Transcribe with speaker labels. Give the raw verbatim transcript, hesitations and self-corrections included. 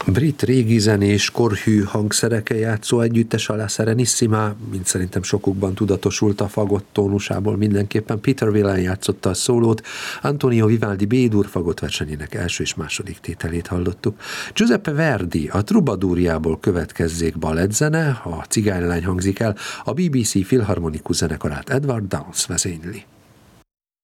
Speaker 1: brit régi zenés, korhű hangszerekkel játszó együttes, a La Serenissima, mint szerintem sokukban tudatosult a fagott tónusából mindenképpen. Peter Whelan játszotta a szólót, Antonio Vivaldi B-dur fagott versenyének első és második tételét hallottuk. Giuseppe Verdi a Trubadúriából következzék balettzene, a Cigánylány hangzik el, a bé bé cé Filharmonikus zenekarát Edward Downes vezényli.